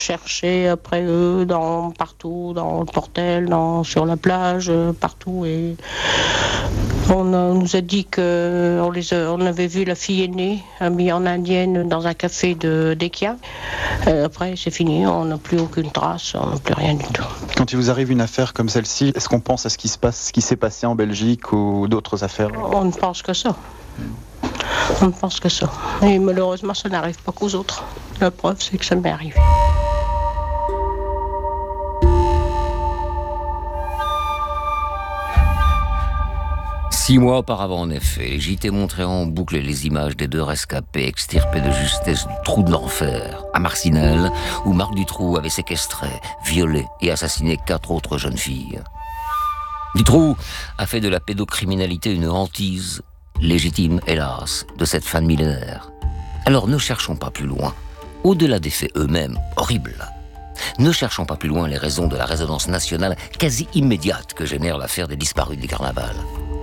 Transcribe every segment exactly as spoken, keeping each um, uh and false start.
chercher après eux dans, partout, dans le portel, dans, sur la plage, partout. Et on, a, on nous a dit qu'on les a, on avait vu la fille aînée habillée en indienne dans un café de d'Ekia. Après, c'est fini, on n'a plus aucune trace, on n'a plus rien du tout. Quand il vous arrive une affaire comme celle-ci, est-ce qu'on pense à ce qui se passe, ce qui s'est passé en Belgique ou d'autres affaires ? On ne pense que ça. On ne pense que ça. Et malheureusement, ça n'arrive pas qu'aux autres. La preuve, c'est que ça m'est arrivé. Six mois auparavant, en effet, les J T montraient en boucle les images des deux rescapés extirpés de justesse du trou de l'enfer, à Marcinelle, où Marc Dutroux avait séquestré, violé et assassiné quatre autres jeunes filles. Dutroux a fait de la pédocriminalité une hantise, légitime, hélas, de cette fin de millénaire. Alors ne cherchons pas plus loin, au-delà des faits eux-mêmes, horribles. Ne cherchons pas plus loin les raisons de la résonance nationale quasi immédiate que génère l'affaire des disparus du carnaval.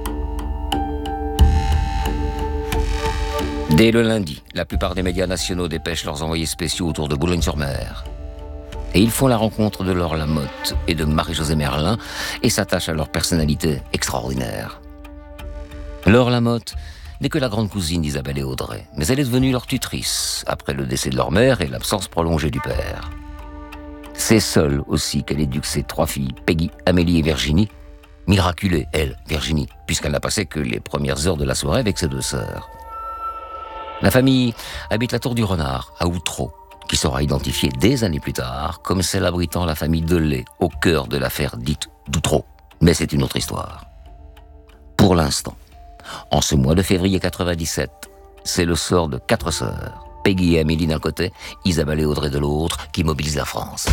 Dès le lundi, la plupart des médias nationaux dépêchent leurs envoyés spéciaux autour de Boulogne-sur-Mer. Et ils font la rencontre de Laure Lamotte et de Marie-Josée Merlin et s'attachent à leur personnalité extraordinaire. Laure Lamotte n'est que la grande cousine d'Isabelle et Audrey, mais elle est devenue leur tutrice après le décès de leur mère et l'absence prolongée du père. C'est seule aussi qu'elle éduque ses trois filles, Peggy, Amélie et Virginie, miraculée, elle, Virginie, puisqu'elle n'a passé que les premières heures de la soirée avec ses deux sœurs. La famille habite la Tour du Renard, à Outreau, qui sera identifiée des années plus tard comme celle abritant la famille Delay, au cœur de l'affaire dite d'Outreau. Mais c'est une autre histoire. Pour l'instant, en ce mois de février quatre-vingt-dix-sept, c'est le sort de quatre sœurs, Peggy et Amélie d'un côté, Isabelle et Audrey de l'autre, qui mobilise la France.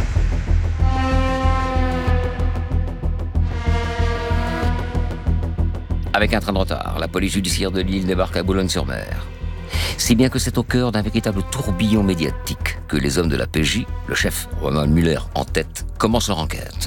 Avec un train de retard, la police judiciaire de Lille débarque à Boulogne-sur-Mer. Si bien que c'est au cœur d'un véritable tourbillon médiatique que les hommes de la P J, le chef Roman Muller en tête, commencent leur enquête.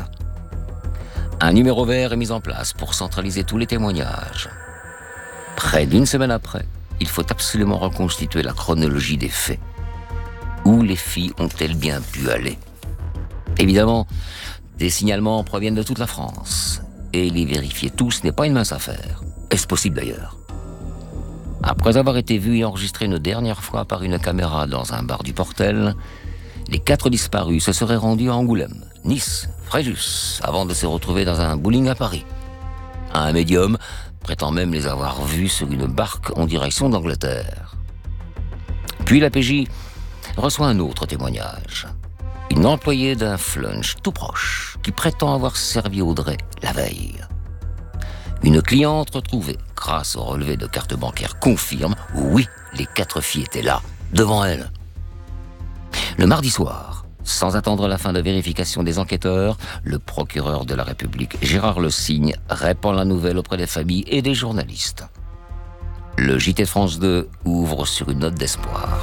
Un numéro vert est mis en place pour centraliser tous les témoignages. Près d'une semaine après, il faut absolument reconstituer la chronologie des faits. Où les filles ont-elles bien pu aller ? Évidemment, des signalements proviennent de toute la France. Et les vérifier tous n'est pas une mince affaire. Est-ce possible d'ailleurs ? Après avoir été vus et enregistrés une dernière fois par une caméra dans un bar du Portel, les quatre disparus se seraient rendus à Angoulême, Nice, Fréjus, avant de se retrouver dans un bowling à Paris. Un médium prétend même les avoir vus sur une barque en direction d'Angleterre. Puis la P J reçoit un autre témoignage. Une employée d'un flunch tout proche qui prétend avoir servi Audrey la veille. Une cliente retrouvée grâce au relevé de carte bancaire confirme, oui, les quatre filles étaient là, devant elle. Le mardi soir, sans attendre la fin de vérification des enquêteurs, le procureur de la République, Gérard Le Signe, répand la nouvelle auprès des familles et des journalistes. Le J T de France deux ouvre sur une note d'espoir.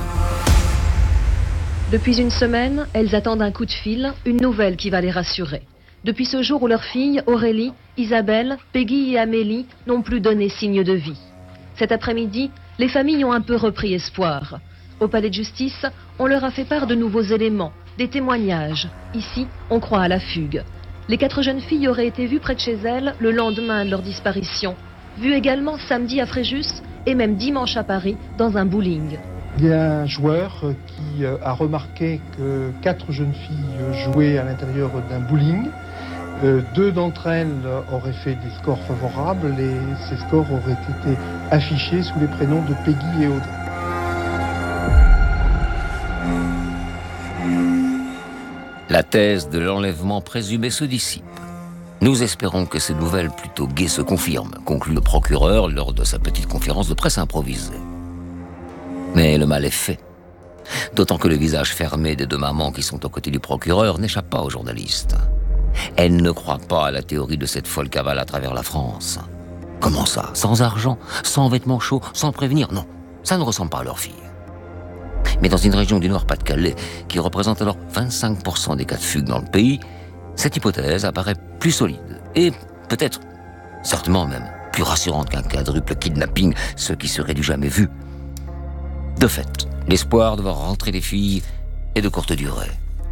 Depuis une semaine, elles attendent un coup de fil, une nouvelle qui va les rassurer. Depuis ce jour où leurs filles, Aurélie, Isabelle, Peggy et Amélie, n'ont plus donné signe de vie. Cet après-midi, les familles ont un peu repris espoir. Au palais de justice, on leur a fait part de nouveaux éléments, des témoignages. Ici, on croit à la fugue. Les quatre jeunes filles auraient été vues près de chez elles le lendemain de leur disparition. Vues également samedi à Fréjus et même dimanche à Paris dans un bowling. Il y a un joueur qui a remarqué que quatre jeunes filles jouaient à l'intérieur d'un bowling. Euh, deux d'entre elles auraient fait des scores favorables et ces scores auraient été affichés sous les prénoms de Peggy et Audrey. La thèse de l'enlèvement présumé se dissipe. Nous espérons que ces nouvelles plutôt gaies se confirment, conclut le procureur lors de sa petite conférence de presse improvisée. Mais le mal est fait. D'autant que le visage fermé des deux mamans qui sont aux côtés du procureur n'échappe pas aux journalistes. Elles ne croient pas à la théorie de cette folle cavale à travers la France. Comment ça ? Sans argent, sans vêtements chauds, sans prévenir ? Non, ça ne ressemble pas à leur fille. Mais dans une région du Nord-Pas-de-Calais, qui représente alors vingt-cinq pour cent des cas de fugue dans le pays, cette hypothèse apparaît plus solide et peut-être, certainement même, plus rassurante qu'un quadruple kidnapping, ce qui serait du jamais vu. De fait, l'espoir de voir rentrer les filles est de courte durée.